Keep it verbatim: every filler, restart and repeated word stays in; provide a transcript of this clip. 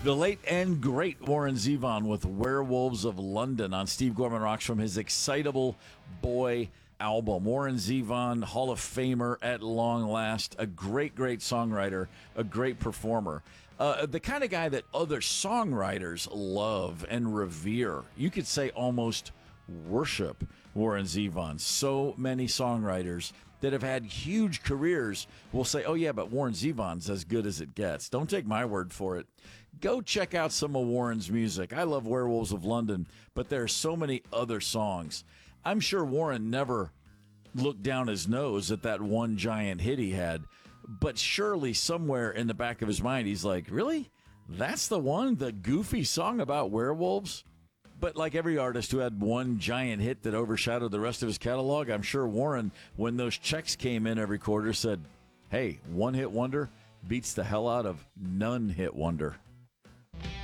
The late and great Warren Zevon with Werewolves of London on Steve Gorman Rocks from his Excitable Boy album. Warren Zevon, Hall of Famer at long last, a great, great songwriter, a great performer. Uh, the kind of guy that other songwriters love and revere. You could say almost worship Warren Zevon. So many songwriters that have had huge careers will say, oh yeah, but Warren Zevon's as good as it gets. Don't take my word for it. Go check out some of Warren's music. I love Werewolves of London, but there are so many other songs. I'm sure Warren never looked down his nose at that one giant hit he had, but surely somewhere in the back of his mind, he's like, really? That's the one? The goofy song about werewolves? But like every artist who had one giant hit that overshadowed the rest of his catalog, I'm sure Warren, when those checks came in every quarter, said, hey, one hit wonder beats the hell out of none hit wonder.